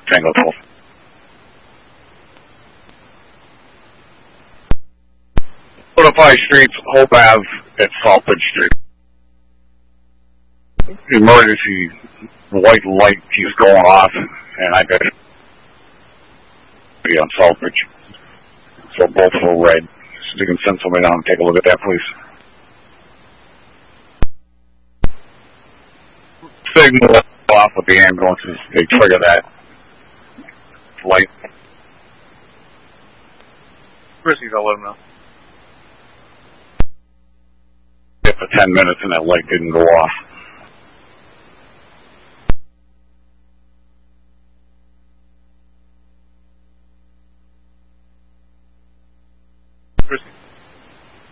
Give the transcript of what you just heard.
Tango 12. Fortify Street, Hope Ave at Saltbridge Street. Emergency white light keeps going off, and I got to be on Saltbridge. So both are red. So you can send somebody down and take a look at that, please. Signal off of the ambulances, they trigger that light. Chrissy's, I'll let him know. For 10 minutes and that light didn't go off.